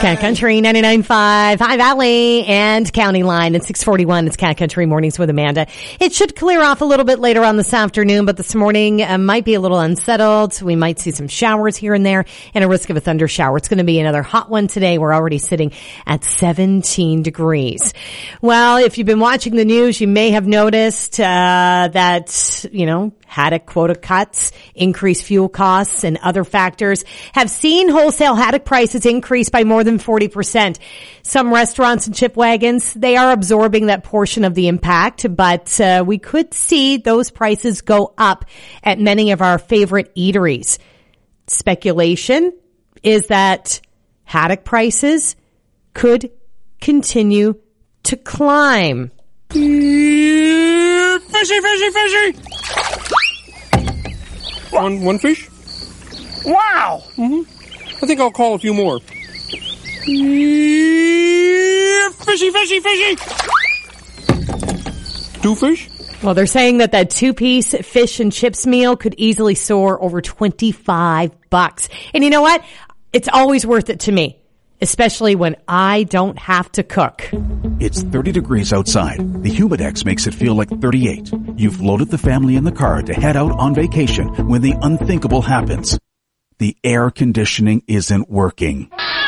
Cat Country 99.5, High Valley and County Line at 641. It's Cat Country Mornings with Amanda. It should clear off a little bit later on this afternoon, but this morning might be a little unsettled. We might see some showers here and there and a risk of a thunder shower. It's going to be another hot one today. We're already sitting at 17 degrees. Well, if you've been watching the news, you may have noticed that, haddock quota cuts, increased fuel costs, and other factors have seen wholesale haddock prices increase by more than 40%. Some restaurants and chip wagons, they are absorbing that portion of the impact, but we could see those prices go up at many of our favorite eateries. Speculation is that haddock prices could continue to climb. Fishy, fishy, fishy! One fish? Wow! I think I'll call a few more. Fishy, fishy, fishy! 2 fish? Well, they're saying that 2-piece fish and chips meal could easily soar over $25. And you know what? It's always worth it to me, especially when I don't have to cook. It's 30 degrees outside. The Humidex makes it feel like 38. You've loaded the family in the car to head out on vacation when the unthinkable happens. The air conditioning isn't working.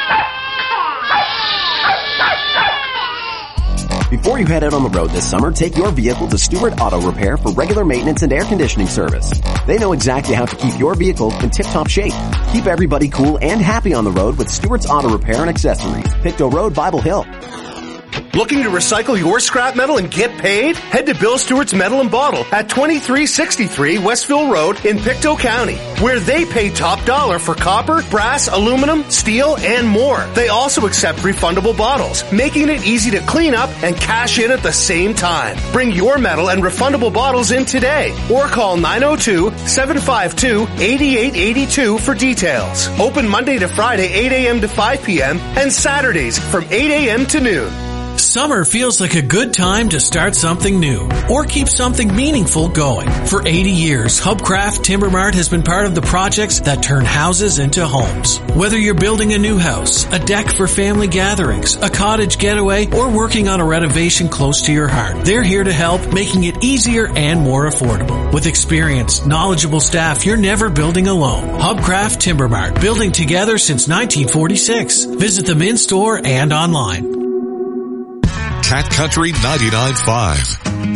Before you head out on the road this summer, take your vehicle to Stewart Auto Repair for regular maintenance and air conditioning service. They know exactly how to keep your vehicle in tip-top shape. Keep everybody cool and happy on the road with Stewart's Auto Repair and Accessories. Pictou Road, Bible Hill. Looking to recycle your scrap metal and get paid? Head to Bill Stewart's Metal and Bottle at 2363 Westville Road in Pictou County, where they pay top dollar for copper, brass, aluminum, steel, and more. They also accept refundable bottles, making it easy to clean up and cash in at the same time. Bring your metal and refundable bottles in today, or call 902-752-8882 for details. Open Monday to Friday, 8 a.m. to 5 p.m., and Saturdays from 8 a.m. to noon. Summer feels like a good time to start something new or keep something meaningful going. For 80 years, Hubcraft Timber Mart has been part of the projects that turn houses into homes. Whether you're building a new house, a deck for family gatherings, a cottage getaway, or working on a renovation close to your heart, they're here to help, making it easier and more affordable. With experienced, knowledgeable staff, you're never building alone. Hubcraft Timber Mart, building together since 1946. Visit them in-store and online. Cat Country 99.5.